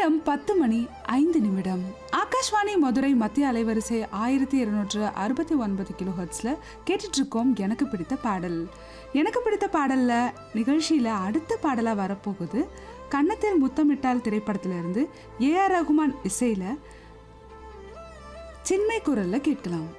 நேரம் 10:05. ஆகாஷ்வாணி மதுரை மத்திய அலைவரிசை 1269 கிலோஹெர்ட்ஸ்ல கேட்டுட்டு இருக்கோம் எனக்கு பிடித்த பாடல். எனக்கு பிடித்த பாடல்ல நிகழ்ச்சியில அடுத்த பாடலா வரப்போகுது கன்னத்தில் முத்தமிட்டால் திரைப்படத்திலிருந்து ஏ ஆர் ரகுமான் இசையில சின்மை குரல்ல கேட்கலாம்.